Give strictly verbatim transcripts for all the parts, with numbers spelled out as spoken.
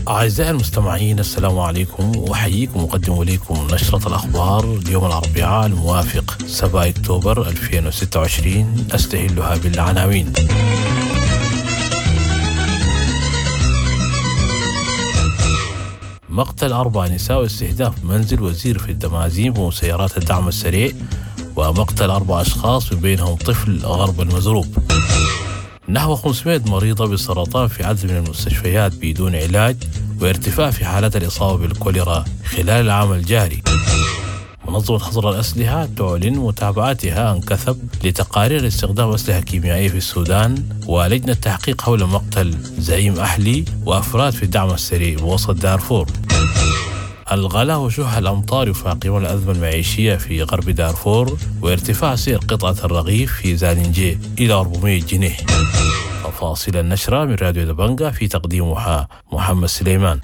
أعزائي المستمعين، السلام عليكم، وأحييكم وأقدم إليكم نشرة الأخبار اليوم الأربعاء الموافق سبعة أكتوبر ألفين وستة وعشرين. أستهلها بالعناوين. مقتل أربع نساء واستهداف منزل وزير في الدمازين بمسيرات الدعم السريع، ومقتل أربع أشخاص من بينهم طفل غرب المزروب. نحو خمسمائة مريضة بالسرطان في عدد من المستشفيات بدون علاج، وارتفاع في حالات الإصابة بالكوليرا خلال العام الجاري. منظمة حظر الأسلحة تعلن متابعتها عن كثب لتقارير استخدام أسلحة كيميائية في السودان، ولجنة تحقيق حول مقتل زعيم أحلي وأفراد في الدعم السريع بوسط دارفور. الغلاء وشح الأمطار يفاقمون الأزمة المعيشية في غرب دارفور، وارتفاع سعر قطعة الرغيف في زالنجي إلى أربعمائة جنيه. تفاصيل النشرة من راديو دبنجة، في تقديمها محمد سليمان.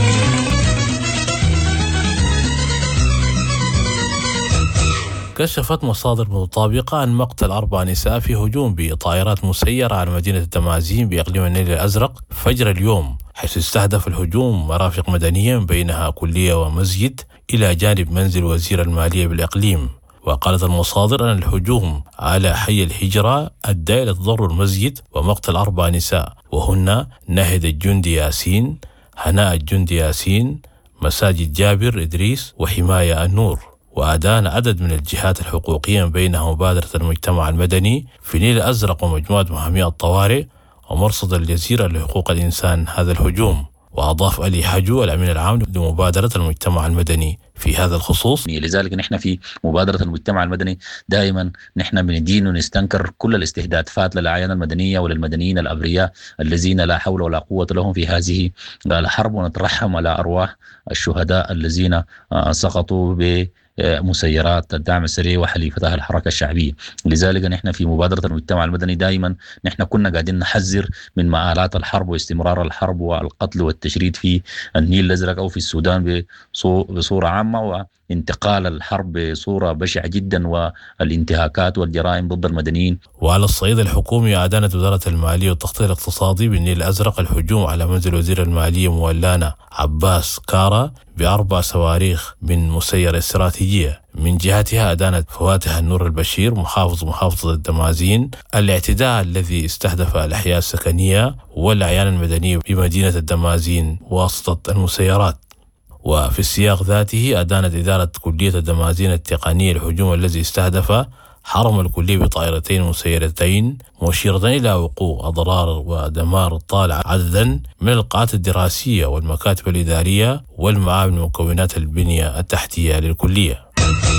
كشفت مصادر مطابقة عن مقتل أربع نساء في هجوم بطائرات مسيرة على مدينة الدمازين بإقليم النيل الأزرق فجر اليوم، حيث استهدف الهجوم مرافق مدنية بينها كلية ومسجد إلى جانب منزل وزير المالية بالإقليم. وقالت المصادر أن الهجوم على حي الهجرة أدى إلى تضرر المسجد ومقتل أربع نساء، وهن ناهد الجندي ياسين، هناء الجندي ياسين، مساجد جابر إدريس، وحماية النور. وأدان عدد من الجهات الحقوقية بينها مبادرة المجتمع المدني في نيل الأزرق ومجموعة محامي الطوارئ ومرصد الجزيرة لحقوق الإنسان هذا الهجوم. وأضاف علي حجو الأمين العام لمبادرة المجتمع المدني في هذا الخصوص: لذلك نحن في مبادرة المجتمع المدني دائما نحن بندين ونستنكر كل الاستهدافات للأعيان المدنية وللمدنيين الأبرياء الذين لا حول ولا قوة لهم في هذه الحرب، ونترحم على أرواح الشهداء الذين سقطوا ب مسيرات الدعم السريع وحليفتها الحركة الشعبية. لذلك نحن في مبادرة المجتمع المدني دائما نحن كنا قاعدين نحذر من مآلات الحرب واستمرار الحرب والقتل والتشريد في النيل الأزرق أو في السودان بصورة عامة، وانتقال الحرب بصورة بشعة جدا والانتهاكات والجرائم ضد المدنيين. وعلى الصعيد الحكومي، أعلنت وزارة المالية والتخطيط الاقتصادي بالنيل الأزرق الهجوم على منزل وزير المالية مولانا عباس كارا بأربع صواريخ من مسيرة استراتيجية. من جهتها أدانت فواتح النور البشير محافظ محافظة الدمازين الاعتداء الذي استهدف الأحياء السكنية والأعيان المدنية بمدينة الدمازين واسطة المسيرات. وفي السياق ذاته أدانت إدارة كلية الدمازين التقنية الهجوم الذي استهدف حرم الكلية بطائرتين مسيرتين، مشيرة إلى وقوع أضرار ودمار طال عددا من القاعات الدراسية والمكاتب الإدارية والمعامل ومكونات البنية التحتية للكلية.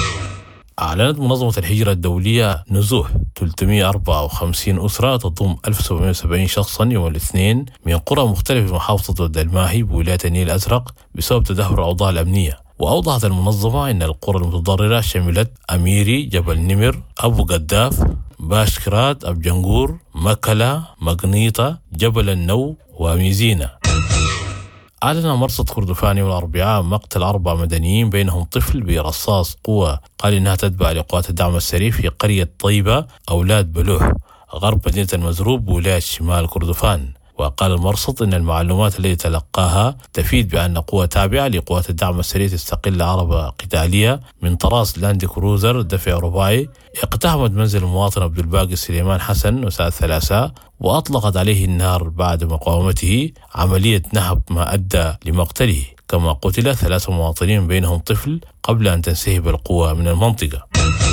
أعلنت منظمة الهجرة الدولية نزوح ثلاثمائة وأربعة وخمسين أسرة تضم ألف وسبعمائة وسبعين شخصا يوم الاثنين من قرى مختلفة في محافظة الدلماهي بولاية النيل الأزرق بسبب تدهور الأوضاع الأمنية. وأوضحت المنظمة أن القرى المتضررة شملت أميري، جبل نمر، أبو قداف، باشكرات، أبجنغور، مكلا، مقنيطة، جبل النو، وميزينة. أعلن مرصد كردفان يوم الأربعاء مقتل أربع مدنيين بينهم طفل برصاص قوة قال إنها تتبع لقوات الدعم السريع في قرية طيبة أولاد بلوح غرب مدينة المزروب بولاية شمال كردفان. وقال المرصد إن المعلومات التي تلقاها تفيد بأن قوة تابعة لقوات الدعم السريع تستقل عربة قتالية من طراز لاند كروزر دفع رباعي اقتحمت منزل المواطن عبد الباقي سليمان حسن مساء الثلاثاء، وأطلقت عليه النار بعد مقاومته، عملية نهب ما أدى لمقتله. كما قتل ثلاثة مواطنين بينهم طفل قبل أن تنسحب القوة من المنطقة.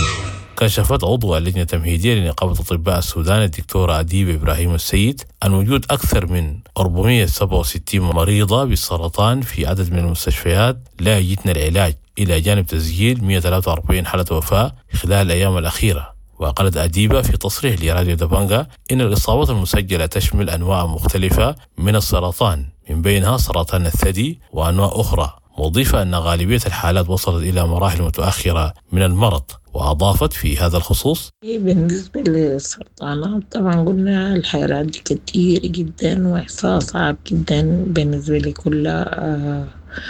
كشفت عضو اللجنة التمهيدية لنقابة أطباء السودان الدكتورة أديبة إبراهيم السيد عن وجود أكثر من أربعمائة وسبعة وستين مريضة بالسرطان في عدد من المستشفيات لا يجدن العلاج، إلى جانب تسجيل مئة وثلاثة وأربعين حالة وفاة خلال الأيام الأخيرة. وقالت أديبة في تصريح لراديو دبنجة إن الإصابات المسجلة تشمل أنواع مختلفة من السرطان، من بينها سرطان الثدي وأنواع أخرى، مضيفة أن غالبية الحالات وصلت إلى مراحل متأخرة من المرض. وأضافت في هذا الخصوص: بالنسبة للسرطانات طبعا قلنا الحالات دي كتير جدا وإحصاء صعب جدا بالنسبة لكل آه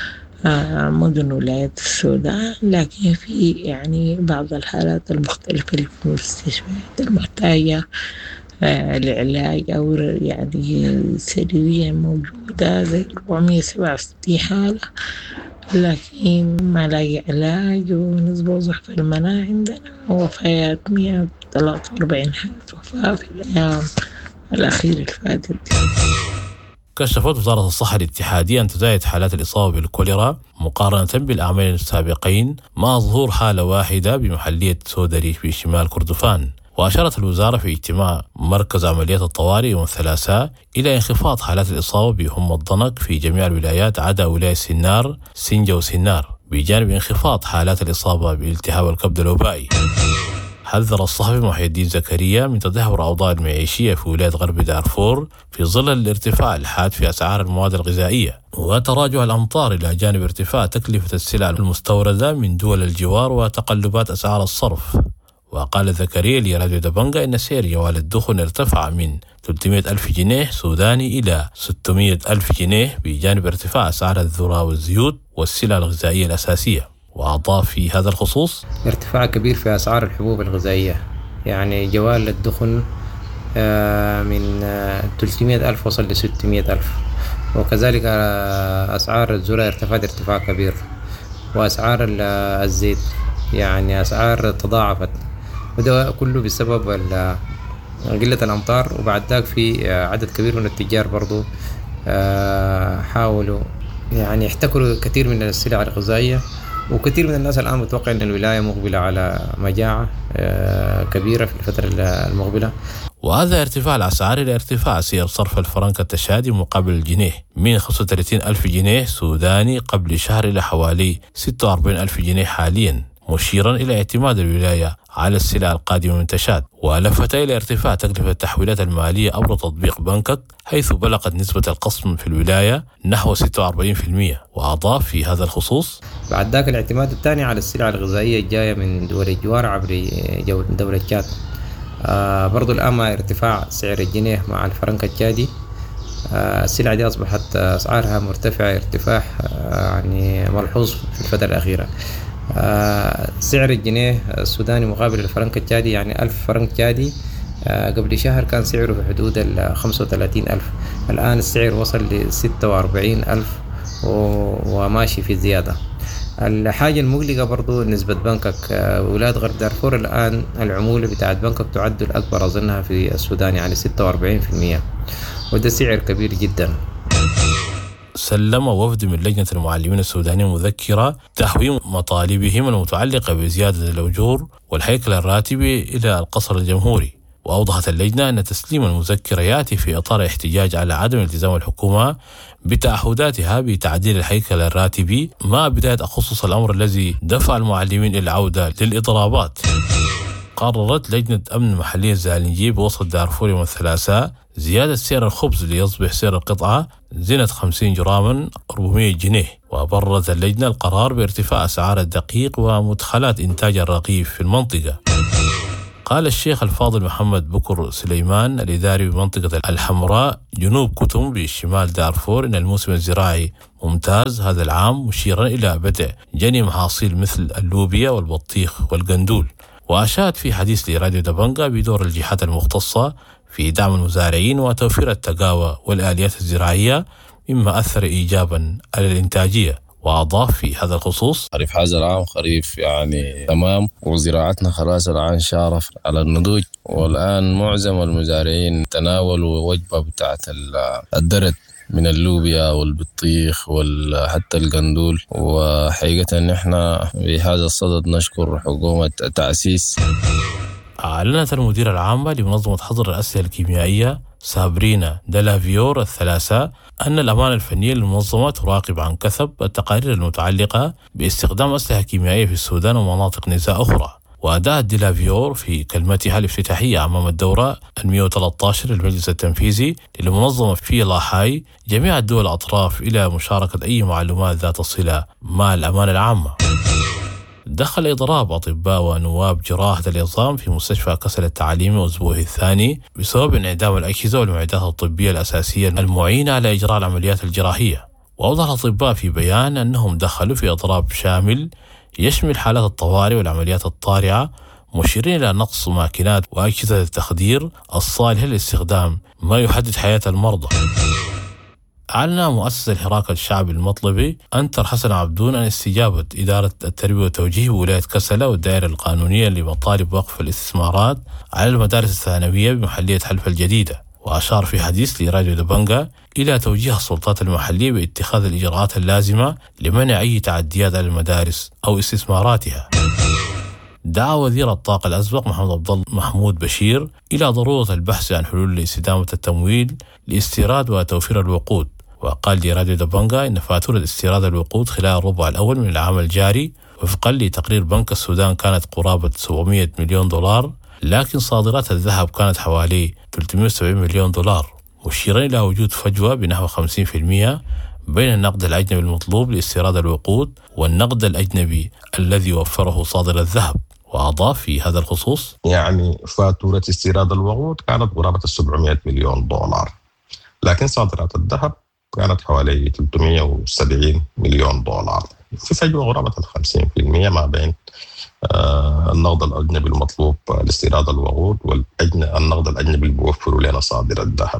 آه مدن ولاية السودان، لكن في يعني بعض الحالات المختلفة في المستشفيات المحتاجة العلاج أو يعني سريريا موجودة زي أربعمية وسبعة وستين حالة، لكن ما لاقي علاج، ونسبة وضعف المناعة عندنا وفيات مية وثلاثة وأربعين حالة وفاة في الأيام الأخيرة الفاتت. كشفت وزارة الصحة الاتحادية أن تزايد حالات الإصابة بالكوليرا مقارنة بالعامين السابقين، مع ظهور حالة واحدة بمحلية سودري في شمال كردفان. وأشارت الوزارة في اجتماع مركز عمليات الطوارئ يوم الثلاثاء إلى انخفاض حالات الإصابة بحمى الضنك في جميع الولايات عدا ولاية سنار سنجة وسنار، بجانب انخفاض حالات الإصابة بالتهاب الكبد الوبائي. حذر الصحفي محي الدين زكريا من تدهور الأوضاع المعيشية في ولاية غرب دارفور في ظل الارتفاع الحاد في أسعار المواد الغذائية وتراجع الأمطار، إلى جانب ارتفاع تكلفة السلع المستوردة من دول الجوار وتقلبات أسعار الصرف. وقال زكريا لراديو دبنجا إن سعر جوال الدخن ارتفع من ثلاثمائة ألف جنيه سوداني إلى ستمائة ألف جنيه، بجانب ارتفاع أسعار الذرة والزيوت والسلع الغذائية الأساسية. وأضاف في هذا الخصوص ارتفاع كبير في أسعار الحبوب الغذائية، يعني جوال الدخن من ثلاثمائة ألف وصل ل ستمائة ألف، وكذلك أسعار الذرة ارتفعت ارتفاع كبير، وأسعار الزيت يعني أسعار تضاعفت، وده كله بسبب قلة الأمطار. وبعد ذلك في عدد كبير من التجار برضو حاولوا يعني يحتكروا كثير من السلع الغذائية، وكثير من الناس الآن متوقع أن الولاية مقبلة على مجاعة كبيرة في الفترة المقبلة. وهذا ارتفاع الأسعار إلى ارتفاع سعر صرف الفرنك التشادي مقابل الجنيه من خمسة وثلاثين ألف جنيه سوداني قبل شهر إلى حوالي ستة وأربعين ألف جنيه حاليا، مشيرا إلى اعتماد الولاية على السلع القادمة من تشاد. ولفت إلى ارتفاع تكلفة التحويلات المالية عبر تطبيق بنكك، حيث بلغت نسبة القسم في الولاية نحو ستة وأربعين بالمئة. وأضاف في هذا الخصوص: بعد ذاك الاعتماد الثاني على السلع الغذائية الجاية من دول الجوار عبر دولة تشاد. آه برضو الآن مع ارتفاع سعر الجنيه مع الفرنك التشادي، آه السلع دي أصبحت أسعارها مرتفعة ارتفاع آه يعني ملحوظ في الفترة الأخيرة. آه سعر الجنيه السوداني مقابل الفرنك التشادي يعني ألف فرنك تشادي آه قبل شهر كان سعره في حدود ال خمسة وثلاثين ألف، الآن السعر وصل ل ستة وأربعين ألف وماشي في زيادة. الحاجة المقلقة برضو نسبة بنكك، آه ولاية غرب دارفور الآن العمولة بتاعت بنكك تعد الأكبر أظنها في السودان يعني ستة وأربعين بالمئة، وده سعر كبير جدا. سلم وفد من لجنة المعلمين السودانيين مذكرة تحويل مطالبهم المتعلقة بزيادة الأجور والهيكل الراتبي إلى القصر الجمهوري. وأوضحت اللجنة أن تسليم المذكرة يأتي في إطار احتجاج على عدم التزام الحكومة بتعهداتها بتعديل الهيكل الراتبي، مع بداية أخصص الأمر الذي دفع المعلمين إلى العودة للإضرابات. قررت لجنة أمن محلية الزالنجي بوسط دارفور يوم الثلاثاء زيادة سعر الخبز ليصبح سعر القطعة زينة خمسين جراما أربعمائة جنيه. وبررت اللجنة القرار بارتفاع أسعار الدقيق ومدخلات إنتاج الرغيف في المنطقة. قال الشيخ الفاضل محمد بكر سليمان الإداري بمنطقة الحمراء جنوب كتم بشمال دارفور إن الموسم الزراعي ممتاز هذا العام، مشيرا إلى بدء جني محاصيل مثل اللوبيا والبطيخ والقندول. وأشاد في حديث لراديو دبنجا بدور الجهات المختصة في دعم المزارعين وتوفير التقاوى والآليات الزراعية مما أثر إيجابا على الإنتاجية. وأضاف في هذا الخصوص: خريف هذا العام خريف يعني تمام، وزراعتنا خلاص الآن شارف على النضوج، والآن معظم المزارعين تناولوا وجبة بتاعت الدرد من اللوبيا والبطيخ وحتى القندول. وحقيقة نحن بهذا الصدد نشكر حكومة تأسيس. أعلنت المديرة العامة لمنظمة حظر الأسلحة الكيميائية سابرينا دلافيور الثلاثاء أن الأمانة الفنية للمنظمة تراقب عن كثب التقارير المتعلقة باستخدام أسلحة كيميائية في السودان ومناطق نزاع أخرى. وأداءت دلافيور في كلمتها الافتتاحية أمام الدورة المئة وثلاثة عشر للمجلس التنفيذي للمنظمة في لاحاي جميع الدول الأطراف إلى مشاركة أي معلومات ذات صلة مع الأمانة العامة. دخل إضراب أطباء ونواب جراحة العظام في مستشفى كسل التعليمي أسبوعه الثاني بسبب انعدام الأجهزة والمعدات الطبية الأساسية المعينة على إجراء العمليات الجراحية. وأوضح الأطباء في بيان أنهم دخلوا في إضراب شامل يشمل حالات الطوارئ والعمليات الطارئة، مشيرين إلى نقص ماكينات وأجهزة التخدير الصالحة للاستخدام، ما يحدد حياة المرضى. أعلن مؤسسة الحراك الشعبي المطلبي أنتر حسن عبدون عن استجابة إدارة التربية والتوجيه بولاية كسلة والدائرة القانونية لمطالب وقف الاستثمارات على المدارس الثانوية بمحلية حلفة الجديدة، وأشار في حديث لراديو دبنجا إلى توجيه السلطات المحلية باتخاذ الإجراءات اللازمة لمنع أي تعديات على المدارس أو استثماراتها. دعا وزير الطاقة الأسبق محمد عبد الله محمود بشير إلى ضرورة البحث عن حلول لاستدامة التمويل لاستيراد وتوفير الوقود، وقال لراديو دبنجا إن فاتورة استيراد الوقود خلال الربع الأول من العام الجاري وفقا لتقرير بنك السودان كانت قرابة سبعمائة مليون دولار، لكن صادرات الذهب كانت حوالي ثلاثمائة وسبعين مليون دولار، مشيرا إلى وجود فجوة بنحو خمسين بالمئة بين النقد الأجنبي المطلوب لاستيراد الوقود والنقد الأجنبي الذي وفره صادر الذهب. وأضاف في هذا الخصوص: يعني فاتورة استيراد الوقود كانت قرابة سبعمائة مليون دولار، لكن صادرات الذهب كانت حوالي ثلاثمائة وسبعين مليون دولار، في فجوة قرابة خمسين بالمئة ما بين النقد الأجنبي المطلوب لاستيراد الوقود والنقد الأجنبي اللي بيوفروا لنا صادر الذهب.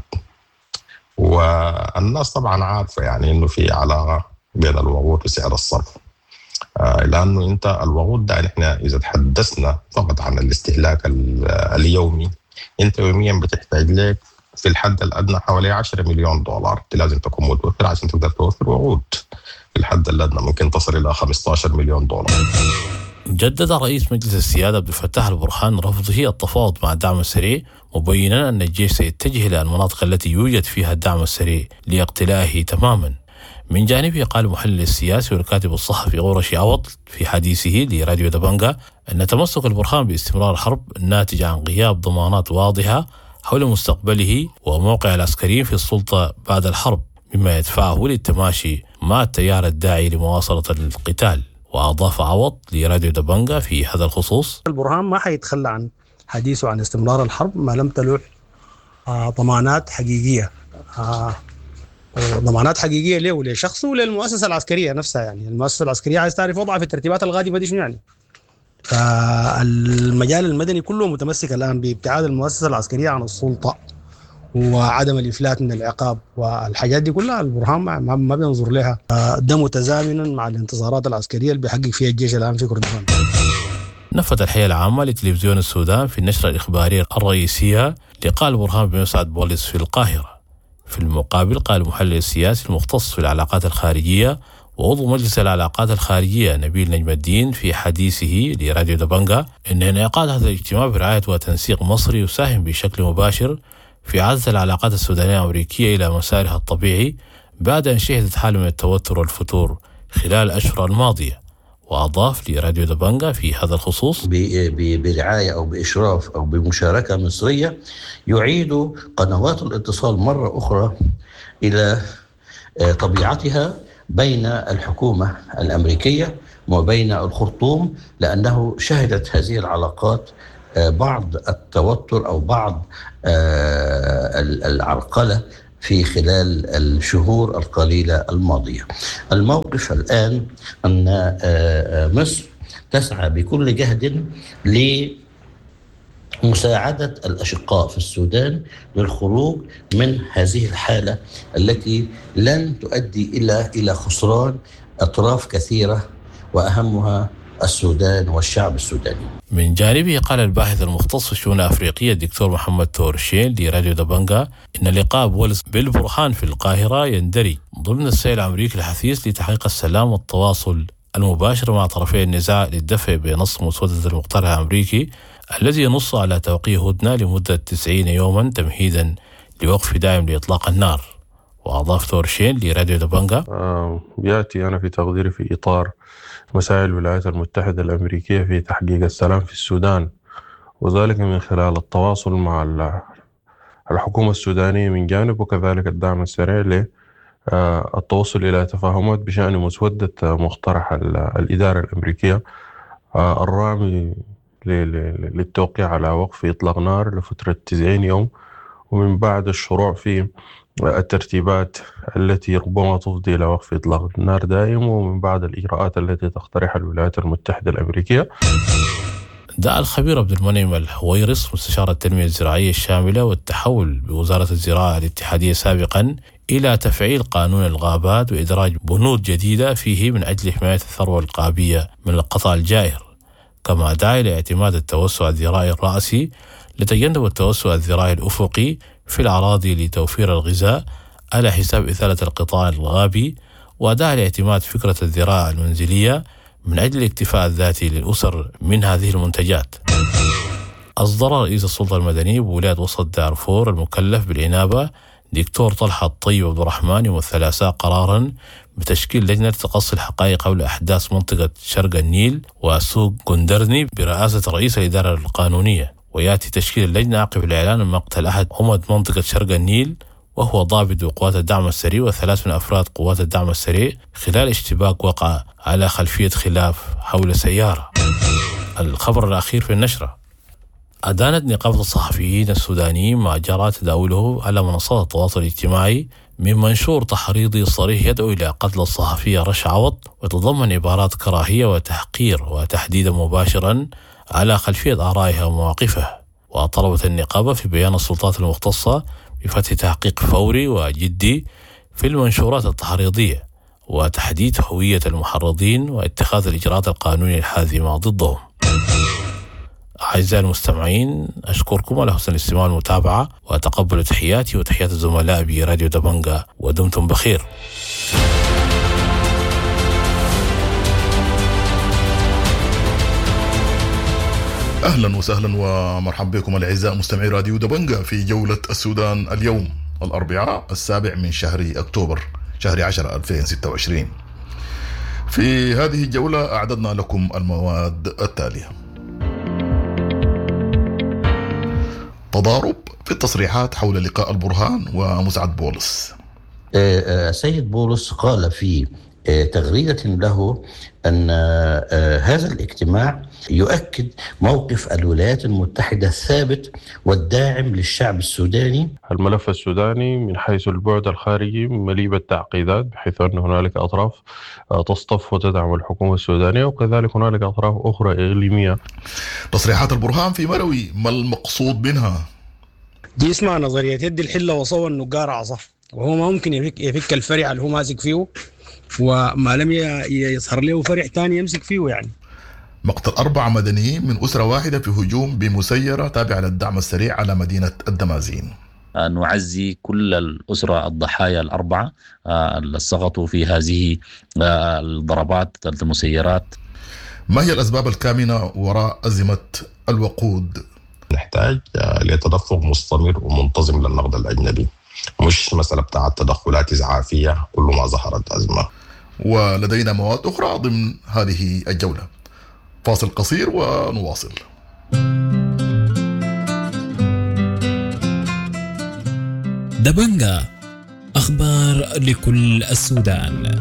والناس طبعا عارفة يعني إنه في علاقة بين الوقود وسعر الصرف، لأنه أنت الوقود ده نحن إذا تحدثنا فقط عن الاستهلاك اليومي، أنت يوميا بتحتاج لك في الحد الأدنى حوالي عشرة مليون دولار لازم تكون متوفر عشان تقدر توفر وقود. في الحد الأدنى ممكن تصل إلى خمسة عشر مليون دولار. جدد رئيس مجلس السيادة عبد الفتاح البرهان رفضه التفاوض مع الدعم السريع، مبينا أن الجيش سيتجه إلى المناطق التي يوجد فيها الدعم السريع لاقتلائه تماما. من جانبه قال المحلل السياسي والكاتب الصحفي غورشي عوض في حديثه لراديو دبنجا أن تمسك البرهان باستمرار الحرب ناتج عن غياب ضمانات واضحة حول مستقبله وموقع العسكريين في السلطة بعد الحرب، مما يدفعه للتماشي مع التيار الداعي لمواصلة القتال. وأضاف عوض لراديو دبنجا في هذا الخصوص: البرهان ما حيتخلى عن حديثه عن استمرار الحرب ما لم تلوح آه ضمانات حقيقية، آه ضمانات حقيقية له ولشخصه وللمؤسسة العسكرية نفسها. يعني المؤسسة العسكرية عايز تعرف وضعها في الترتيبات القادمة دي شنو يعني. فالمجال المدني كله متمسك الآن بابتعاد المؤسسة العسكرية عن السلطة وعدم الإفلات من العقاب، والحاجات دي كلها البرهان ما, ما بينظر لها. ده متزامنا مع الانتصارات العسكرية اللي بيحقق فيها الجيش الآن في كردفان. نفت الحياة العامة لتلفزيون السودان في النشرة الإخبارية الرئيسية لقاء البرهان بمسعد بوليس في القاهرة. في المقابل قال المحلل السياسي المختص في العلاقات الخارجية وعضو مجلس العلاقات الخارجية نبيل نجم الدين في حديثه لراديو دبنجا إن انعقاد هذا الاجتماع برعاية وتنسيق مصري يساهم بشكل مباشر في إعادة العلاقات السودانية الأمريكية إلى مسارها الطبيعي بعد أن شهدت حالة من التوتر والفتور خلال الأشهر الماضية. وأضاف لراديو دبنجا في هذا الخصوص: برعاية أو بإشراف أو بمشاركة مصرية يعيد قنوات الاتصال مرة أخرى إلى طبيعتها بين الحكومة الأمريكية وبين الخرطوم، لأنه شهدت هذه العلاقات بعض التوتر أو بعض العرقلة في خلال الشهور القليلة الماضية. الموقف الآن أن مصر تسعى بكل جهد لمساعدة الأشقاء في السودان للخروج من هذه الحالة التي لن تؤدي إلى إلى خسران أطراف كثيرة وأهمها السودان والشعب السوداني. من جانبه قال الباحث المختص في الشؤون الأفريقية الدكتور محمد تورشين لراديو دبنجا إن لقاء بوليس بالبرهان في القاهرة يندرج ضمن السعي الأمريكي الحثيث لتحقيق السلام والتواصل المباشر مع طرفي النزاع للدفع بنص مسودة المقترح الأمريكي الذي ينص على توقيع هدنة لمدة تسعين يوما تمهيدا لوقف دائم لإطلاق النار. وأضاف تورشين لراديو دبنجا: آه يأتي أنا في تقديري في إطار مساعي الولايات المتحدة الأمريكية في تحقيق السلام في السودان، وذلك من خلال التواصل مع الحكومة السودانية من جانب، وكذلك الدعم السريع للتوصل إلى تفاهمات بشأن مسودة مقترح الإدارة الأمريكية الرامي للتوقيع على وقف إطلاق نار لفترة تسعين يوم، ومن بعد الشروع في الترتيبات التي ربما تفضي إلى وقف إطلاق النار دائم، ومن بعد الإجراءات التي تقترحها الولايات المتحدة الأمريكية. دعا الخبير عبد المنعم الحويرس مستشار التنمية الزراعية الشاملة والتحول بوزارة الزراعة الاتحادية سابقا إلى تفعيل قانون الغابات وإدراج بنود جديدة فيه من أجل حماية الثروة القابية من القطع الجائر، كما دعا إلى اعتماد التوسع الزراعي الرأسي لتجنب التوسع الزراعي الأفقي في الأراضي لتوفير الغذاء على حساب إثالة القطاع الغابي، ودعا لاعتماد فكرة الزراعة المنزلية من أجل الاكتفاء الذاتي للأسر من هذه المنتجات. أصدر رئيس السلطة المدنية بولاية وسط دارفور المكلف بالإنابة دكتور طلحة الطيب عبد الرحمن يوم الثلاثاء قرارا بتشكيل لجنة تقصي الحقائق حول أحداث منطقة شرق النيل وسوق جندرني برئاسة رئيس الإدارة القانونية، ويأتي تشكيل اللجنة عقب الإعلان عن مقتل أحد أمد منطقة شرق النيل وهو ضابط قوات الدعم السريع وثلاث من أفراد قوات الدعم السريع خلال اشتباك وقع على خلفية خلاف حول سيارة. الخبر الأخير في النشرة: أدانت نقابة الصحفيين السودانيين ما جرى تداوله على منصات التواصل الاجتماعي من منشور تحريضي صريح يدعو إلى قتل الصحفية رشا عوض، وتضمن عبارات كراهية وتحقير وتحديدا مباشرا على خلفية آرائها ومواقفها. وطلبت النقابة في بيان السلطات المختصة بفتح تحقيق فوري وجدي في المنشورات التحريضية وتحديد هوية المحرضين واتخاذ الإجراءات القانونية الحازمة ضدهم. أعزائي المستمعين، أشكركم على حسن الاستماع والمتابعة، وأتقبل تحياتي وتحيات الزملاء براديو دبنجة، ودمتم بخير. أهلا وسهلا ومرحبا بكم الأعزاء مستمعي راديو دبنجة في جولة السودان اليوم الأربعاء السابع من شهر أكتوبر شهر عشرة ألفين وستة وعشرين. في هذه الجولة أعددنا لكم المواد التالية: تضارب في التصريحات حول لقاء البرهان ومسعد بولس. سيد بولس قال في تغريدة له أن هذا الاجتماع يؤكد موقف الولايات المتحدة الثابت والداعم للشعب السوداني. الملف السوداني من حيث البعد الخارجي مليء بالتعقيدات، بحيث أن هنالك أطراف تصطف وتدعم الحكومة السودانية، وكذلك هنالك أطراف أخرى إقليمية. تصريحات البرهان في مروي، ما المقصود منها؟ دي اسمها نظرية يد الحلة وصوى النقار عصا، وهو ما ممكن يفك, يفك الفرع اللي هو ماسك فيه، وما لم يظهر له فرع تاني يمسك فيه. يعني مقتل أربع مدنيين من أسرة واحدة في هجوم بمسيرة تابعة للدعم السريع على مدينة الدمازين. نعزي كل الأسرة الضحايا الأربعة اللي سقطوا في هذه الضربات المسيرات. ما هي الأسباب الكامنة وراء أزمة الوقود؟ نحتاج لتدفق مستمر ومنتظم للنقد الأجنبي، مش مسألة بتاعة تدخلات إسعافية كل ما ظهرت أزمة. ولدينا مواد أخرى ضمن هذه الجولة. فاصل قصير ونواصل. دبنجة، أخبار لكل السودان.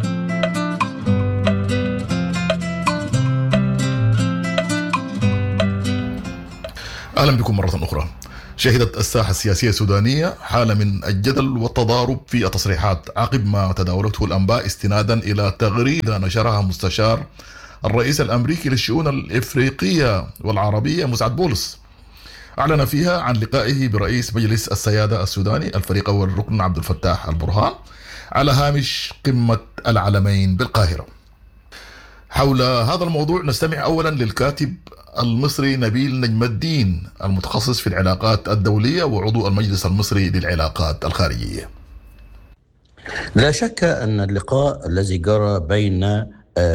أهلا بكم مرة أخرى. شهدت الساحة السياسية السودانية حالة من الجدل والتضارب في التصريحات عقب ما تداولته الأنباء استنادا إلى تغريدة نشرها مستشار الرئيس الأمريكي للشؤون الإفريقية والعربية مسعد بولس، أعلن فيها عن لقائه برئيس مجلس السيادة السوداني الفريق أول الركن عبد الفتاح البرهان على هامش قمة العلمين بالقاهرة. حول هذا الموضوع نستمع أولا للكاتب المصري نبيل نجم الدين المتخصص في العلاقات الدولية وعضو المجلس المصري للعلاقات الخارجية. لا شك أن اللقاء الذي جرى بين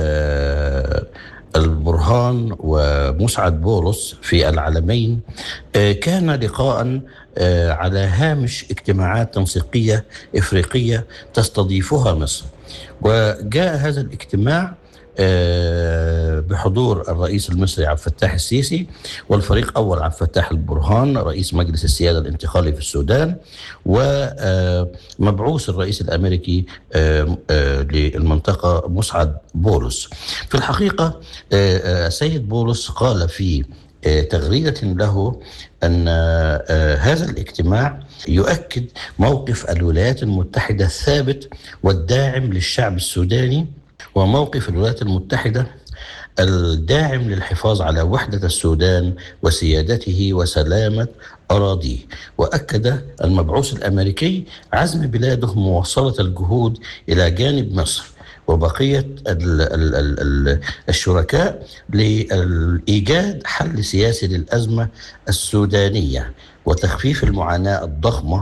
البرهان ومسعد بولس في العلمين كان لقاء على هامش اجتماعات تنسيقية إفريقية تستضيفها مصر، وجاء هذا الاجتماع بحضور الرئيس المصري عبد الفتاح السيسي والفريق أول عبد الفتاح البرهان رئيس مجلس السيادة الانتقالي في السودان، ومبعوث الرئيس الأمريكي للمنطقة مسعد بولس. في الحقيقة السيد بولس قال في تغريدة له أن هذا الاجتماع يؤكد موقف الولايات المتحدة الثابت والداعم للشعب السوداني، وموقف الولايات المتحدة الداعم للحفاظ على وحدة السودان وسيادته وسلامة أراضيه. وأكد المبعوث الأمريكي عزم بلاده مواصلة الجهود إلى جانب مصر وبقية ال ال ال الشركاء لإيجاد حل سياسي للأزمة السودانية وتخفيف المعاناة الضخمة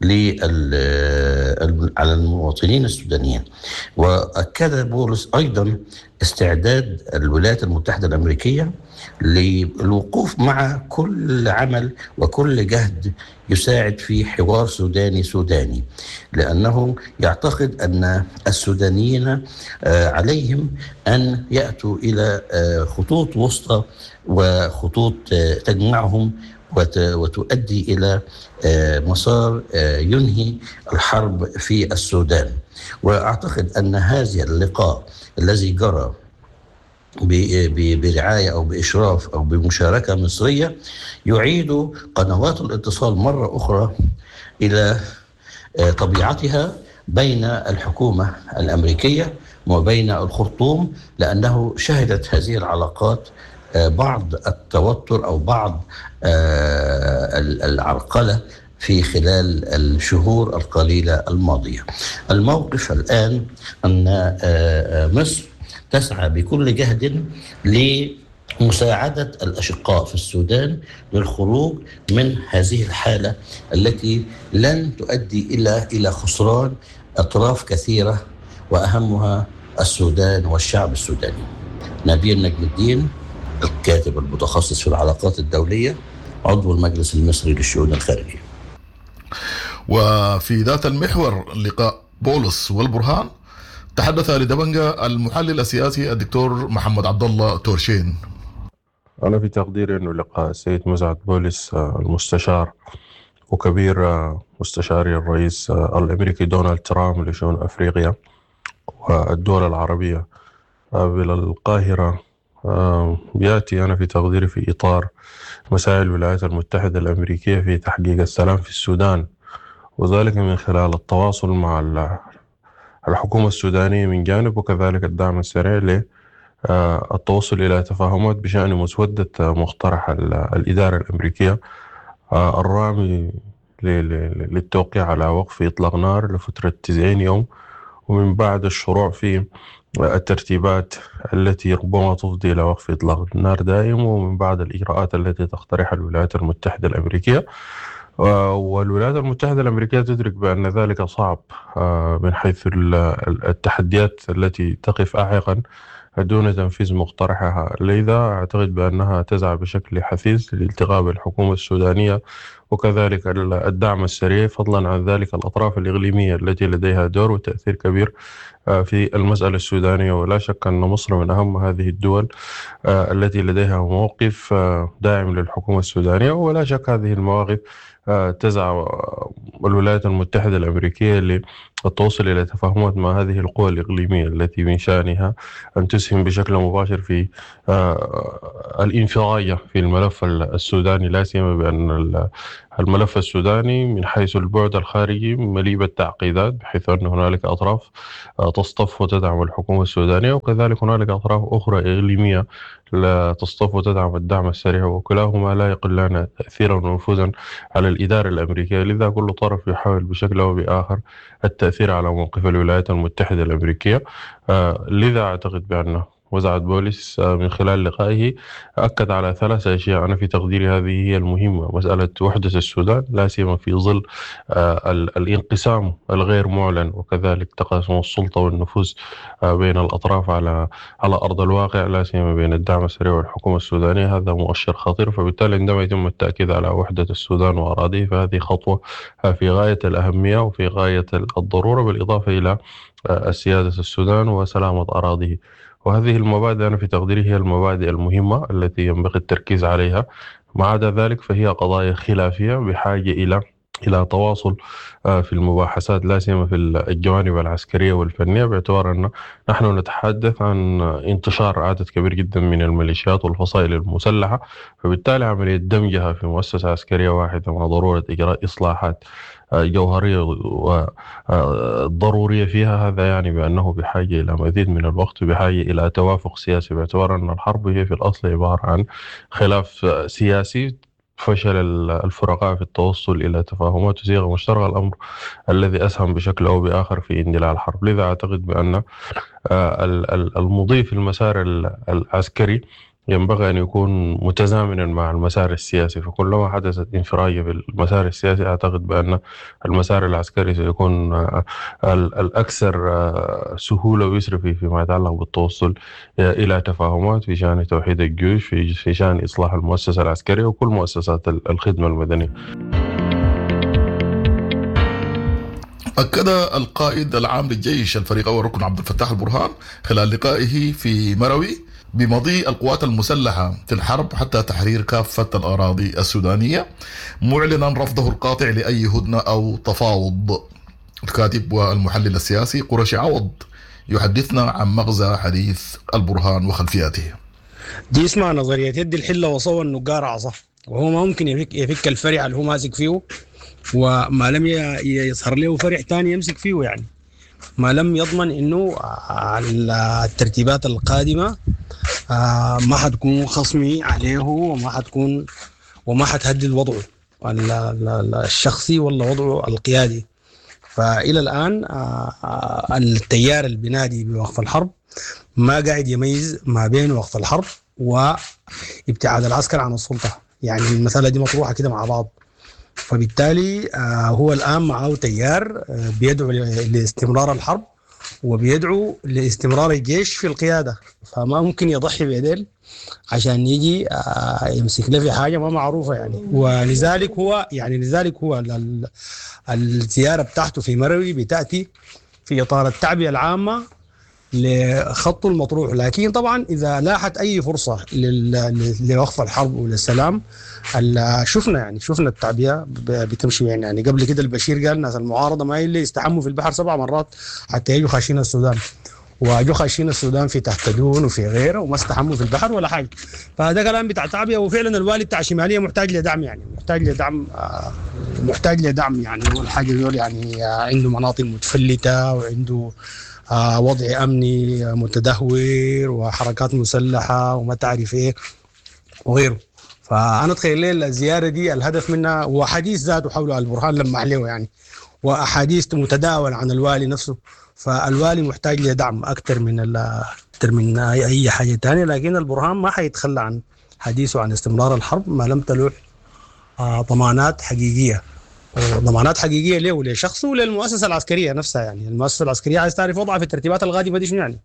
على المواطنين السودانيين. وأكد بولس أيضا استعداد الولايات المتحدة الأمريكية للوقوف مع كل عمل وكل جهد يساعد في حوار سوداني سوداني، لأنه يعتقد أن السودانيين عليهم أن يأتوا إلى خطوط وسطى وخطوط تجمعهم وتؤدي إلى مسار ينهي الحرب في السودان. وأعتقد أن هذا اللقاء الذي جرى برعاية أو بإشراف أو بمشاركة مصرية يعيد قنوات الاتصال مرة أخرى إلى طبيعتها بين الحكومة الأمريكية وبين الخرطوم، لأنه شهدت هذه العلاقات بعض التوتر أو بعض العرقلة في خلال الشهور القليلة الماضية. الموقف الآن أن مصر تسعى بكل جهد لمساعدة الأشقاء في السودان للخروج من هذه الحالة التي لن تؤدي إلى إلى خسران أطراف كثيرة وأهمها السودان والشعب السوداني. نبيل نجم الدين، الكاتب المتخصص في العلاقات الدولية، عضو المجلس المصري للشؤون الخارجية. وفي ذات المحور لقاء بولس والبرهان تحدث لدبنجة المحلل السياسي الدكتور محمد عبد الله تورشين. أنا في تقديري أنه لقاء السيد مسعد بولس المستشار وكبير مستشاري الرئيس الأمريكي دونالد ترامب لشؤون أفريقيا والدول العربية بالقاهرة بيأتي أنا في تقديري في إطار مساعي الولايات المتحدة الأمريكية في تحقيق السلام في السودان، وذلك من خلال التواصل مع الحكومة السودانية من جانب، وكذلك الدعم السريع للتوصل إلى تفاهمات بشأن مسودة مقترح الإدارة الأمريكية الرامي للتوقيع على وقف إطلاق نار لفترة تسعين يوم، ومن بعد الشروع في الترتيبات التي ربما تفضي إلى وقف إطلاق النار دائم، ومن بعد الإجراءات التي تقترحها الولايات المتحدة الأمريكية. والولايات المتحدة الأمريكية تدرك بأن ذلك صعب من حيث التحديات التي تقف أعيقا دون تنفيذ مقترحها، لذا أعتقد بأنها تسعى بشكل حثيث لالتقاء بالحكومة السودانية وكذلك الدعم السريع، فضلا عن ذلك الأطراف الإقليمية التي لديها دور وتأثير كبير في المسألة السودانية. ولا شك أن مصر من أهم هذه الدول التي لديها موقف داعم للحكومة السودانية، ولا شك هذه المواقف تسعى الولايات المتحدة الأمريكية للتوصل إلى تفاهمات مع هذه القوى الإقليمية التي من شأنها أن تسهم بشكل مباشر في الانفراجة في الملف السوداني، لا سيما بأن الملف السوداني من حيث البعد الخارجي مليء بالتعقيدات، بحيث أن هنالك أطراف تصطف وتدعم الحكومة السودانية، وكذلك هنالك أطراف أخرى إقليمية لا تصطف وتدعم الدعم السريع، وكلاهما لا يقلان تأثيرا ونفوذا على الإدارة الأمريكية. لذا كل طرف يحاول بشكل أو بآخر التأثير على موقف الولايات المتحدة الأمريكية. لذا أعتقد بأن مسعد بولس من خلال لقائه أكد على ثلاث أشياء أنا في تقديري هذه هي المهمة: مسألة وحدة السودان لا سيما في ظل الانقسام الغير معلن، وكذلك تقاسم السلطة والنفوذ بين الأطراف على على أرض الواقع، لا سيما بين الدعم السريع والحكومة السودانية. هذا مؤشر خطير، فبالتالي عندما يتم التأكيد على وحدة السودان وأراضيه فهذه خطوة في غاية الأهمية وفي غاية الضرورة، بالإضافة إلى السيادة السودان وسلامة أراضيه. وهذه المبادئ أنا في تقديري هي المبادئ المهمة التي ينبغي التركيز عليها. ما عدا ذلك فهي قضايا خلافية بحاجة إلى إلى تواصل في المباحثات لا سيما في الجوانب العسكرية والفنية، باعتبار أن نحن نتحدث عن انتشار عدد كبير جدا من الميليشيات والفصائل المسلحة، فبالتالي عملية دمجها في مؤسسة عسكرية واحدة مع ضرورة إجراء إصلاحات جوهرية وضرورية فيها، هذا يعني بأنه بحاجة إلى مزيد من الوقت وبحاجة إلى توافق سياسي، باعتبار أن الحرب هي في الأصل عبارة عن خلاف سياسي. فشل الفرقاء في التوصل إلى تفاهمات وصيغة مشتركة، الأمر الذي أسهم بشكل أو بآخر في اندلاع الحرب. لذا أعتقد بأن المضي في المسار العسكري ينبغي أن يكون متزامنا مع المسار السياسي، فكلما حدثت انفراجة في المسار السياسي أعتقد بأن المسار العسكري سيكون الأكثر سهولة ويسر فيما يتعلق بالتوصل إلى تفاهمات في شأن توحيد الجيوش، في شأن إصلاح المؤسسة العسكرية وكل مؤسسات الخدمة المدنية. أكد القائد العام للجيش الفريق أول ركن عبد الفتاح البرهان خلال لقائه في مروي بمضي القوات المسلحة في الحرب حتى تحرير كافة الأراضي السودانية، معلنا رفضه القاطع لأي هدنة أو تفاوض. الكاتب والمحلل السياسي قرشي عوض يحدثنا عن مغزى حديث البرهان وخلفياته. دي اسمها نظرية يد الحلة وصوى النقار عصا، وهو ما ممكن يفك, يفك الفرع اللي هو ماسك فيه، وما لم يظهر له فرع تاني يمسك فيه، يعني ما لم يضمن انه الترتيبات القادمة ما حتكون خصمي عليه وما حتكون وما حتهدد وضعه الشخصي ولا وضعه القيادي. فإلى الآن التيار البنادي بوقف الحرب ما قاعد يميز ما بين وقف الحرب وابتعاد العسكر عن السلطة، يعني المسألة دي مطروحة كده مع بعض. فبالتالي هو الآن معه تيار بيدعو لاستمرار الحرب وبيدعو لاستمرار الجيش في القيادة، فما ممكن يضحي بيديل عشان يجي يمسك له في حاجة ما معروفة يعني. ولذلك هو يعني لذلك هو الزيارة بتاعته في مروي بتأتي في إطار التعبئة العامة لخط المطروح، لكن طبعا إذا لاحت أي فرصة لوقف الحرب وللسلام شفنا يعني شفنا التعبئة بتمشي يعني, يعني قبل كده البشير قال ناس المعارضة ما اللي يستحموا في البحر سبع مرات حتى يجوا خاشين السودان، واجوا خاشين السودان في تحت دون وفي غيره وما استحموا في البحر ولا حاجة. فهذا كلام بتاع تعبئة، وفعلا الوالي بتاع شمالية محتاج لدعم يعني محتاج لدعم محتاج لدعم يعني هو الحاجة دول يعني عنده مناطق متفلتة وعنده آه وضع أمني متدهور وحركات مسلحة وما تعرف إيه وغيره. فأنا أتخيل لي الزيارة دي الهدف منها وحديث ذاته حول البرهان لما عليه يعني، وأحاديث متداولة عن الوالي نفسه. فالوالي محتاج لدعم أكثر من أكثر من أي حاجة تانية، لكن البرهان ما حيتخلى عن حديثه عن استمرار الحرب ما لم تلوح آه ضمانات حقيقية ضمانات حقيقيه له ولشخصه وللمؤسسه العسكريه نفسها. يعني المؤسسه العسكريه عايز تعرف وضعها في الترتيبات القادمه دي شنو يعني.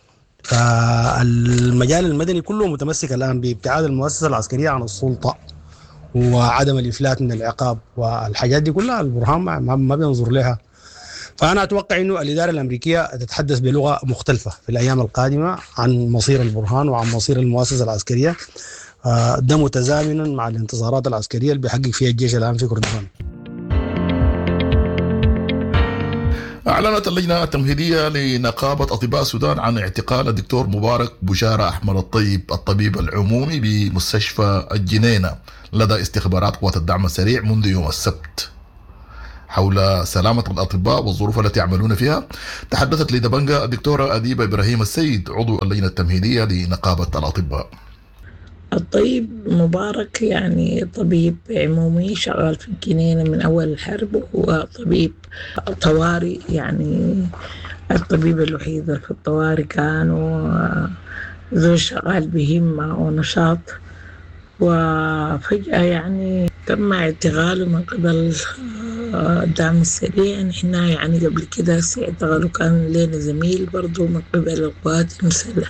فالمجال المدني كله متمسك الان بابتعاد المؤسسه العسكريه عن السلطه وعدم الافلات من العقاب، والحاجات دي كلها البرهان ما, ما بينظر لها. فانا اتوقع انه الاداره الامريكيه تتحدث بلغه مختلفه في الايام القادمه عن مصير البرهان وعن مصير المؤسسه العسكريه، ده متزامنا مع الانتصارات العسكريه اللي بيحقق فيها الجيش الان في كردفان. أعلنت اللجنة التمهيدية لنقابة أطباء السودان عن اعتقال الدكتور مبارك بشارة أحمد الطيب الطبيب العمومي بمستشفى الجنينة لدى استخبارات قوات الدعم السريع منذ يوم السبت. حول سلامة الأطباء والظروف التي يعملون فيها تحدثت لدبنجة الدكتورة أديبة إبراهيم السيد عضو اللجنة التمهيدية لنقابة الأطباء. الطيب مبارك يعني طبيب عمومي شغال في الجنينة من أول الحرب، وهو طبيب طوارئ، يعني الطبيب الوحيد في الطوارئ كان، وذو شغال بهمة ونشاط. وفجأة يعني تم اعتقاله من قبل الدعم السريع. نحن يعني قبل كده اعتقاله كان لنا زميل برضو من قبل القوات المسلحة.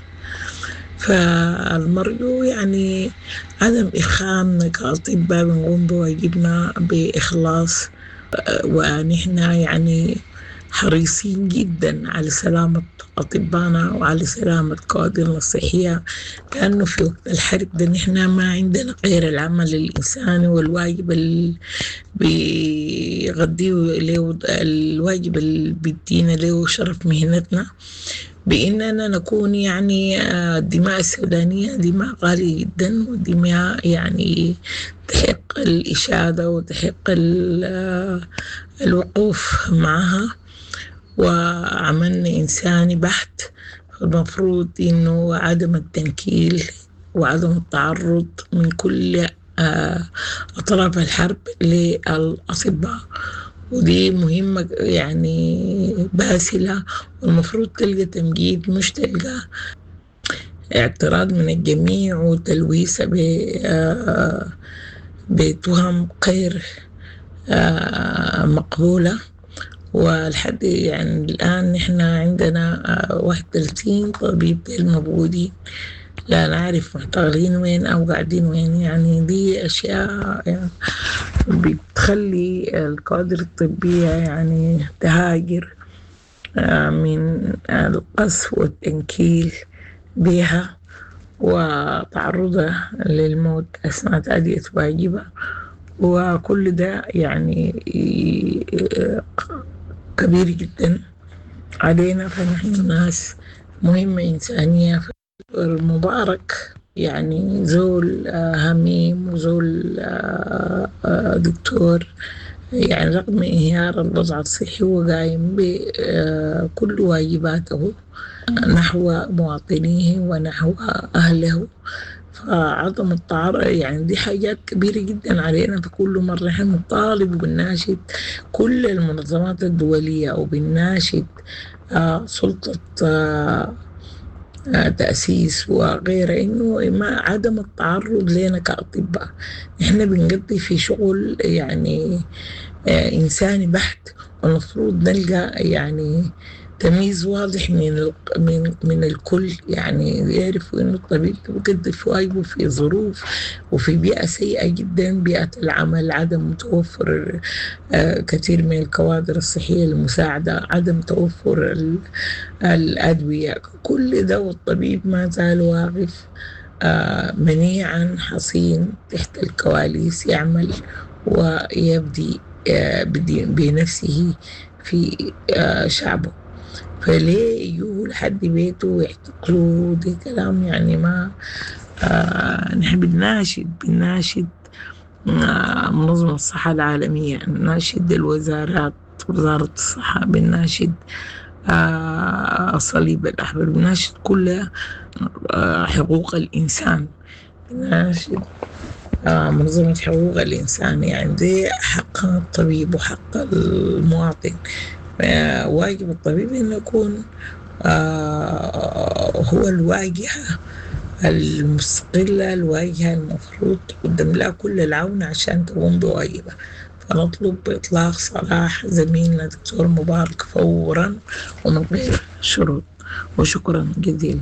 فالمرجو يعني عدم إخام كأطباء بنقوم بواجبنا بإخلاص، ونحن يعني حريصين جدا على سلامة أطبائنا وعلى سلامة كوادرنا الصحية، كأنه في وقت الحرب ده نحن ما عندنا غير العمل الإنساني والواجب اللي بيغذيه له، الواجب اللي بيدينا له شرف مهنتنا، بإننا نكون يعني الدماء السودانية دماء غالية جدا، ودماء يعني تحق الإشادة وتحق الوقوف معها، وعملنا إنساني بحت. المفروض إنه عدم التنكيل وعدم التعرض من كل أطراف الحرب للأطباء، ودي مهمة يعني باسلة، والمفروض تلقى تمجيد مش تلقى اعتراض من الجميع وتلويثة بتهم غير مقبولة. والحد يعني الآن نحن عندنا واحد وثلاثين طبيب الموجودين لا نعرف محتارين وين أو قاعدين وين، يعني دي أشياء يعني بتخلي الكوادر الطبية يعني تهاجر من القصف والتنكيل بها وتعرضها للموت أثناء تأدية واجبها، وكل ده يعني كبير جدا علينا. فنحن ناس مهمة إنسانية. المبارك يعني زول هميم وزول دكتور، يعني رغم انهيار الوضع الصحي هو قايم بكل واجباته نحو مواطنيه ونحو أهله، فعدم التعرض يعني دي حاجات كبيرة جدا علينا. فكل مرة نحن نطالب وبنناشد كل المنظمات الدولية وبنناشد سلطة تأسيس وغيره إنه ما عدم التعرض لنا كأطباء. إحنا بنقضي في شغل يعني إنساني بحت، والمفروض نلقى يعني تمييز واضح من من من الكل، يعني يعرفوا إنه الطبيب بيقضي في واجبه في ظروف وفي بيئة سيئة جدا، بيئة العمل، عدم توفر كثير من الكوادر الصحية المساعدة، عدم توفر الأدوية، كل ده والطبيب ما زال واقف منيعا حصين تحت الكواليس يعمل ويبدي بنفسه في شعبه. فليه يجوا لحد بيته ويعتقلوا؟ دي كلام يعني ما آه نحن بنناشد بنناشد آه منظمة الصحة العالمية، نناشد الوزارات، وزارة الصحة، بنناشد آه الصليب الأحمر، بنناشد كل آه حقوق الإنسان، بنناشد آه منظمة حقوق الإنسان. يعني دي حق الطبيب وحق المواطن. واجب الطبيب إنه يكون آه هو الواجهة المستقلة، الواجهة المفروض قدم لها كل العون عشان تقوم بواجبها. فنطلب إطلاق سراح زميلنا دكتور مبارك فورا ومن غير شروط، وشكرا جزيلا.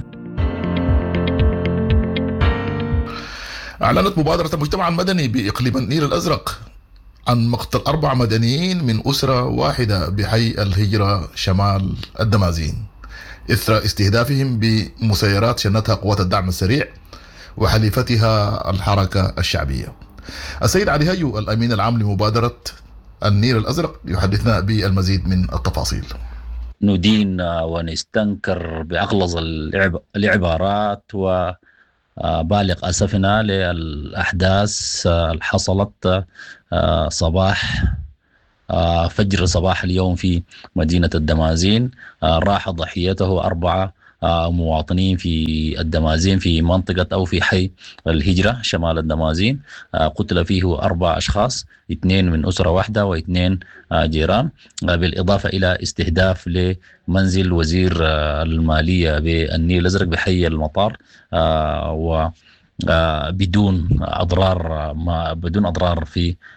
أعلنت مبادرة المجتمع المدني بإقليم النيل الأزرق عن مقتل أربع مدنيين من أسرة واحدة بحي الهجرة شمال الدمازين إثر استهدافهم بمسيرات شنتها قوات الدعم السريع وحليفتها الحركة الشعبية. السيد علي هيو الأمين العام لمبادرة النيل الأزرق يحدثنا بالمزيد من التفاصيل. ندين ونستنكر بأغلظ العبارات و بالغ أسفنا للأحداث الحصلت صباح فجر صباح اليوم في مدينة الدمازين. راح ضحيته أربعة مواطنين في الدمازين في منطقة أو في حي الهجرة شمال الدمازين. قتل فيه أربع أشخاص، اثنين من أسرة واحدة واثنين جيران، بالإضافة إلى استهداف لمنزل وزير المالية بالنيل الأزرق بحي المطار و بدون أضرار ما بدون أضرار في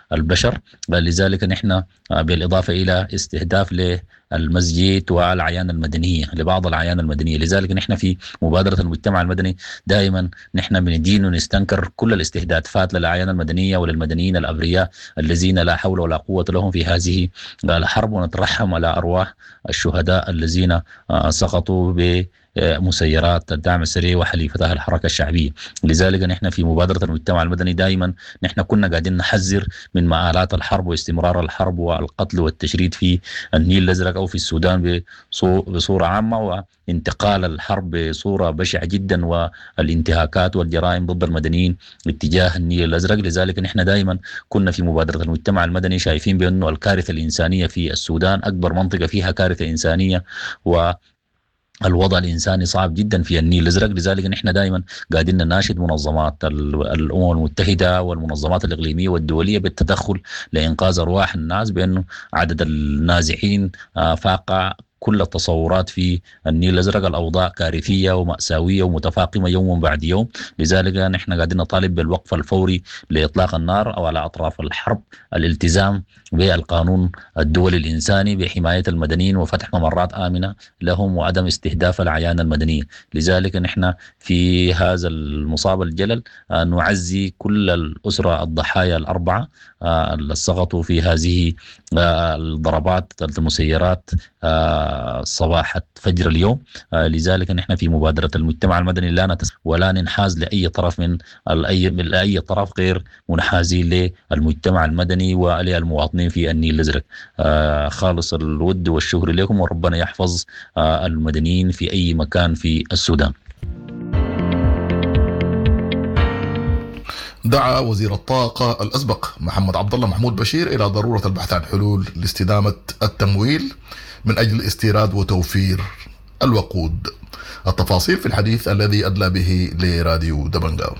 البشر. لذلك نحن بالإضافة إلى استهداف للمسجد والعيان المدنية لبعض العيان المدنية، لذلك نحن في مبادرة المجتمع المدني دائما نحن بندين ونستنكر كل الاستهدافات للعيان المدنية وللمدنيين الأبرياء الذين لا حول ولا قوة لهم في هذه الحرب، ونترحم على أرواح الشهداء الذين سقطوا ب مسيرات الدعم السريع وحليفتها الحركة الشعبية. لذلك نحن في مبادرة المجتمع المدني دائما نحن كنا قاعدين نحذر من مآلات الحرب واستمرار الحرب والقتل والتشريد في النيل الأزرق أو في السودان بصورة عامة، وانتقال الحرب بصورة بشعة جدا والانتهاكات والجرائم ضد المدنيين اتجاه النيل الأزرق. لذلك نحن دائما كنا في مبادرة المجتمع المدني شايفين بأنه الكارثة الإنسانية في السودان أكبر منطقة فيها كارثة إنسانية و الوضع الإنساني صعب جدا في النيل الأزرق. لذلك نحن دائما قاعدين نناشد منظمات الأمم المتحدة والمنظمات الإقليمية والدولية بالتدخل لإنقاذ أرواح الناس، بأنه عدد النازحين فاق كل التصورات في النيل الأزرق، الأوضاع كارثية ومأساوية ومتفاقمة يوم بعد يوم. لذلك نحن قاعدين نطالب بالوقف الفوري لإطلاق النار أو على أطراف الحرب، الالتزام بالقانون الدولي الإنساني بحماية المدنيين وفتح ممرات آمنة لهم وعدم استهداف العيان المدنية. لذلك نحن في هذا المصاب الجلل نعزي كل الأسرة الضحايا الأربعة اللي سقطوا في هذه الضربات المسيرات صباح فجر اليوم. لذلك نحن في مبادرة المجتمع المدني لا نتس ولا ننحاز لأي طرف من أي من أي طرف غير منحازي للمجتمع المدني وللمواطنين في النيل الأزرق. خالص الود والشكر لكم، وربنا يحفظ المدنيين في أي مكان في السودان. دعا وزير الطاقة الأسبق محمد عبد الله محمود بشير إلى ضرورة البحث عن حلول لاستدامة التمويل من أجل استيراد وتوفير الوقود. التفاصيل في الحديث الذي أدلى به لراديو دبنجا.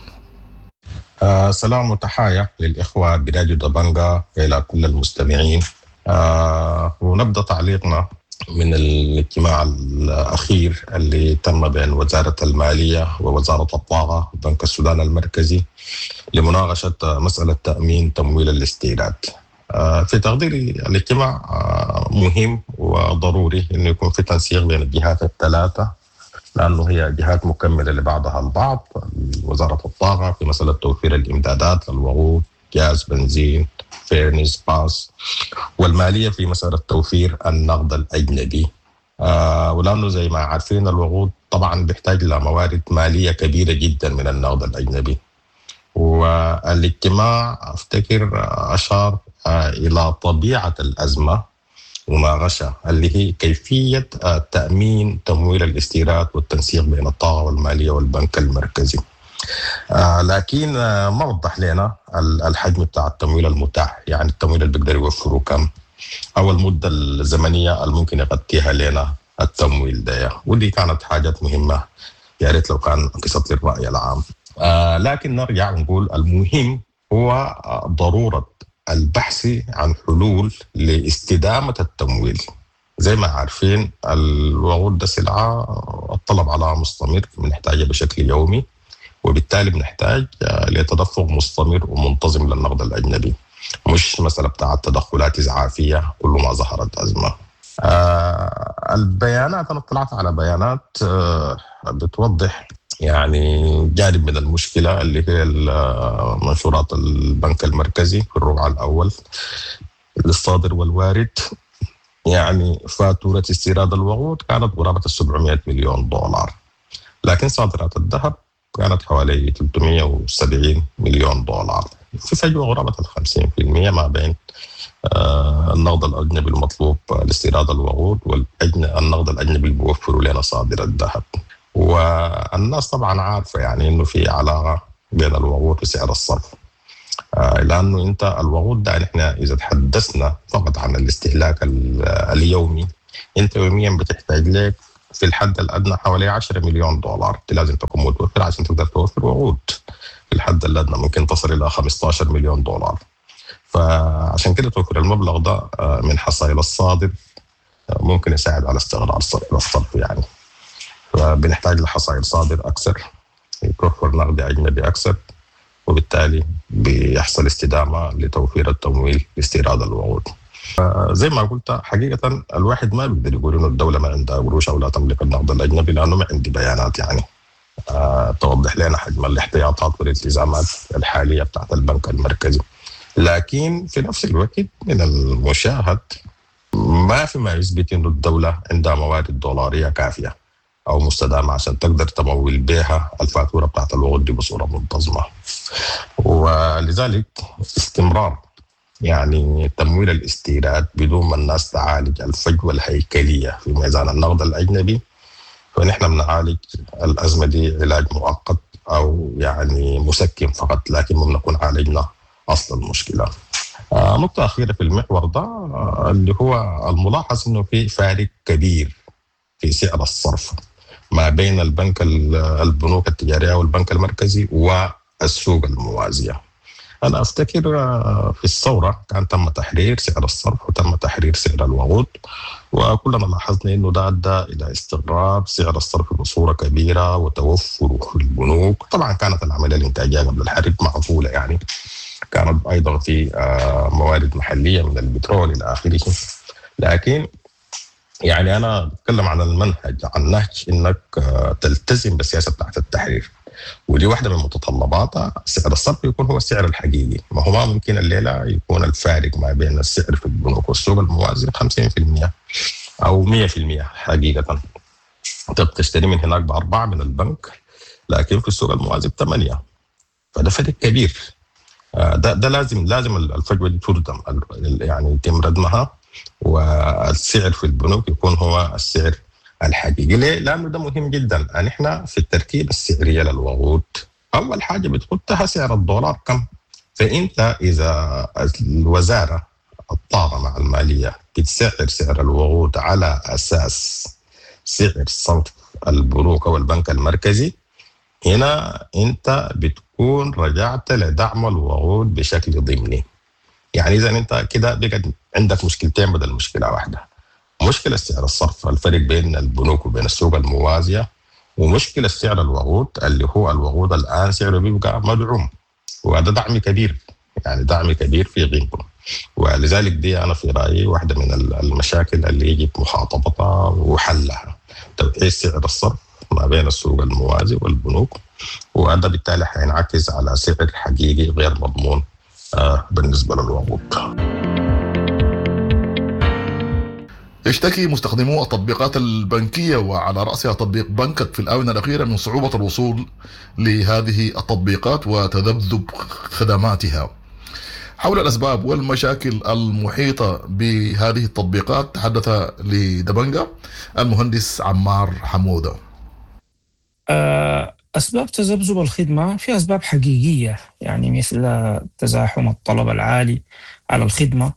آه سلام وتحايا للإخوة براديو دبنجا إلى كل المستمعين. آه ونبدأ تعليقنا من الاجتماع الأخير اللي تم بين وزارة المالية ووزارة الطاقة وبنك السودان المركزي لمناقشة مسألة تأمين تمويل الاستيراد. في تقديري الاجتماع مهم وضروري إنه يكون في تنسيق بين الجهات الثلاثة، لأنه هي جهات مكملة لبعضها البعض. وزارة الطاقة في مسألة توفير الإمدادات للوقود، غاز، بنزين، فيرنس، باس، والمالية في مسألة توفير النقد الأجنبي. آه ولأنه زي ما عارفين الوقود طبعا بيحتاج لموارد مالية كبيرة جدا من النقد الأجنبي. والاجتماع أفتكر أشار آه إلى طبيعة الأزمة مناقشة اللي هي كيفية آه تأمين تمويل الاستيراد والتنسيق بين الطاقة والمالية والبنك المركزي. آه لكن آه ما وضح لنا الحجم بتاع التمويل المتاح، يعني التمويل اللي بيقدر يوفره كم، أو المدة الزمنية الممكن يغطيها لنا التمويل ده، ودي كانت حاجات مهمة يا ريت لو كان قصة للرأي العام. آه لكن نرجع ونقول المهم هو ضرورة البحث عن حلول لاستدامة التمويل. زي ما عارفين الوقود ده سلعة الطلب على مستمر، بنحتاجها بشكل يومي، وبالتالي بنحتاج لتدفق مستمر ومنتظم للنقد الأجنبي، مش مسألة بتاعت تدخلات إزعافية كل ما ظهرت أزمة. آه البيانات أنا اطلعت على بيانات آه بتوضح يعني جانب من المشكلة اللي هي منشورات البنك المركزي في الربع الأول للصادر والوارد. يعني فاتورة استيراد الوقود كانت قرابة السبعمائة مليون دولار، لكن صادرات الذهب كانت حوالي ثلاثمائة وسبعين مليون دولار، في فجوة قرابة الخمسين في المئة ما بين آه النقد الأجنبي المطلوب لاستيراد الوقود والنقد الأجنبي اللي بيوفروا لنا صادر الذهب. والناس طبعا عارفة يعني إنه في علاقة بين الوقود وسعر الصرف، آه لأنه أنت الوقود ده نحن إذا تحدثنا فقط عن الاستهلاك اليومي، أنت يوميا بتحتاج لك في الحد الأدنى حوالي عشرة مليون دولار لازم تكون متوفر عشان تقدر توفر وقود. في الحد الأدنى ممكن تصل إلى خمسة عشر مليون دولار، فعشان كده توفر المبلغ ده من حصائل الصادر ممكن يساعد على استغلال الصرف يعني. فبنحتاج لحصائل صادر أكثر، يتوفر نقد أجنبي أكثر، وبالتالي بيحصل استدامة لتوفير التمويل لاستيراد الوقود. زي ما قلت حقيقة الواحد ما بيقدر يقول إنه الدولة ما عندها قروش أو لا تملك النقد الأجنبي، لأنه ما عندي بيانات يعني أه توضح لنا حجم الاحتياطات والالتزامات الحالية بتاعت البنك المركزي. لكن في نفس الوقت من المشاهد ما في ما يثبت إنه الدولة عندها موارد دولارية كافية أو مستدامة عشان تقدر تمول بها الفاتورة بتاعت الوقود دي بصورة منتظمة. ولذلك استمرار يعني تمويل الاستيراد بدون ما الناس تعالج الفجوة الهيكلية في ميزان النقد الأجنبي، فنحن بنعالج الأزمة دي علاج مؤقت أو يعني مسكن فقط، لكن ما بنكون عالجنا أصل المشكلة. آه نقطة أخيرة في المحور ده آه اللي هو الملاحظ إنه في فارق كبير في سعر الصرف ما بين البنك البنوك التجارية والبنك المركزي والسوق الموازية. أنا أفتكر في الثورة كان تم تحرير سعر الصرف وتم تحرير سعر الوقود، وكلنا لاحظنا إنه ده أدى إلى استقرار سعر الصرف بصورة كبيرة وتوفره في البنوك. طبعا كانت العملية الإنتاجية قبل الحرب معقولة، يعني كانت أيضا في موارد محلية من البترول إلى آخره. لكن يعني أنا أتكلم عن المنهج، عن نهج إنك تلتزم بالسياسة بتاعت التحرير، ودي واحدة من متطلباتها. سعر الصرف يكون هو السعر الحقيقي، ما هو ما ممكن الليلة يكون الفارق ما بين السعر في البنوك والسوق الموازي خمسين بالمئة أو مئة بالمئة حقيقة. أنت بتشتري من هناك بأربعة من البنك، لكن في السوق الموازي بثمانية، فده فرق كبير. ده ده لازم لازم الفجوة دي تردم، يعني يتم ردمها، والسعر في البنوك يكون هو السعر الحقيقي. ليه؟ لأنه ده مهم جدا. نحن في التركيبة السعرية للوقود أول حاجة بتحطها سعر الدولار كم. فأنت إذا الوزارة الطاقة مع المالية بتسعر سعر الوقود على أساس سعر صرف البنوك أو البنك المركزي، هنا أنت بتكون رجعت لدعم الوقود بشكل ضمني. يعني إذا أنت كده بقت عندك مشكلتين بدل مشكلة واحدة: مشكلة سعر الصرف الفرق بين البنوك وبين السوق الموازية، ومشكلة سعر الوقود اللي هو الوقود الآن سعره بيبقى مدعوم، وهذا دعم كبير، يعني دعم كبير في قيمته. ولذلك دي أنا في رأيي واحدة من المشاكل اللي يجب مخاطبتها وحلها، توحيد سعر الصرف ما بين السوق الموازي والبنوك، وهذا بالتالي حينعكس على سعر حقيقي غير مضمون آه بالنسبة للوقود. يشتكي مستخدمو التطبيقات البنكية وعلى رأسها تطبيق بنكك في الآونة الأخيرة من صعوبة الوصول لهذه التطبيقات وتذبذب خدماتها. حول الأسباب والمشاكل المحيطة بهذه التطبيقات تحدث لدبنجة المهندس عمار حمودة. أسباب تذبذب الخدمة في أسباب حقيقية، يعني مثل تزاحم الطلب العالي على الخدمة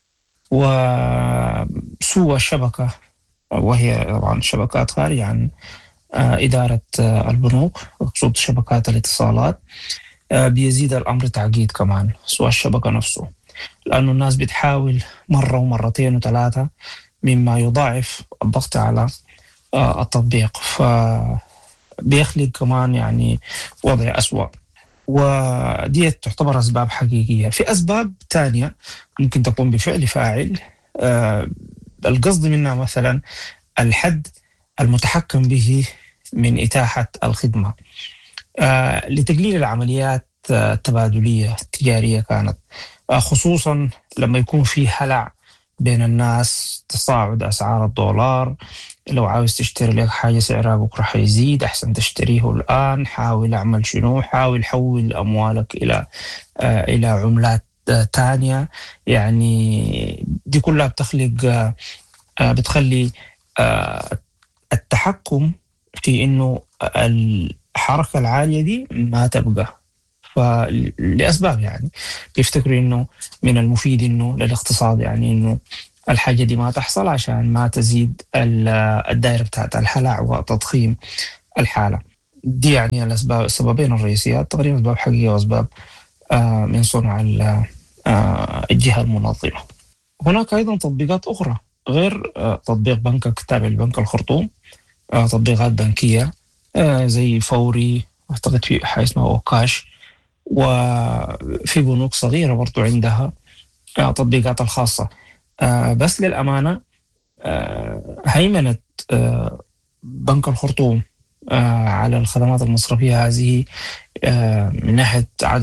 وسوء الشبكة، وهي طبعا شبكات خارجة عن إدارة البنوك، مقصود شبكات الاتصالات. بيزيد الأمر تعقيد كمان سوء الشبكة نفسه، لأنه الناس بتحاول مرة ومرتين وثلاثة، مما يضاعف الضغط على التطبيق، فبيخلق كمان يعني وضع أسوأ. ودي تعتبر أسباب حقيقية. في أسباب تانية ممكن تكون بفعل فاعل، آه القصد منها مثلا الحد المتحكم به من إتاحة الخدمة آه لتقليل العمليات التبادلية التجارية كانت، آه خصوصا لما يكون في هلع بين الناس، تصاعد أسعار الدولار. لو عاوز تشتري لك حاجة سعرها بكرة حيزيد، أحسن تشتريه الآن، حاول أعمل شنو، حاول حول أموالك إلى آه إلى عملات آه تانية. يعني دي كلها بتخلق آه بتخلي آه التحكم في إنه الحركة العالية دي ما تبقى، فلأسباب يعني بيفتكروا إنه من المفيد إنه للاقتصاد يعني إنه الحاجة دي ما تحصل عشان ما تزيد الدائرة بتاعت الهلع وتضخيم الحالة دي. يعني الأسباب السببين الرئيسيات تقريبا أسباب حقيقية وأسباب آه من صنع آه الجهة المنظمة. هناك أيضا تطبيقات أخرى غير آه تطبيق بنكك تابع لبنك الخرطوم، آه تطبيقات بنكية آه زي فوري، أعتقد في حاجة اسمها أوكاش، وفي بنوك صغيرة برضو عندها تطبيقات الخاصة. بس للأمانة هيمنة بنك الخرطوم على الخدمات المصرفية هذه من ناحية